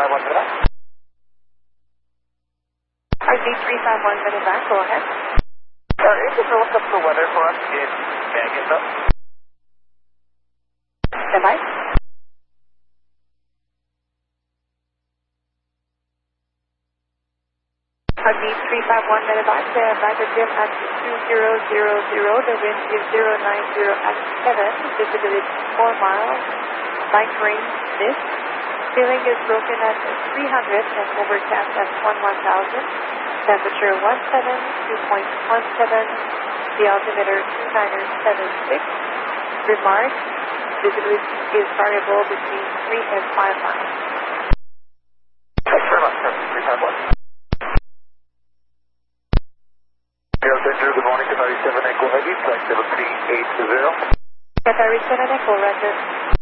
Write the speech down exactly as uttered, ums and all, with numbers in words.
five one, back. R G three five one, back, go ahead. Uh, if you can look up the weather for us in Vegas, though. Stand by. R G three five one, back, the magnitude at two zero zero zero, the wind is zero nine zero at seven, visibility four miles, light rain, mist, ceiling is broken at three hundred and overcast at one thousand, temperature one seven, dew point one seven, the altimeter two nine seven six, remark, visibility is variable between three and five miles. Thanks very much, sir. three five one. Good morning, Qatari seven Echo Heavy, flight seven three eight zero. Qatari seven Echo, Roger.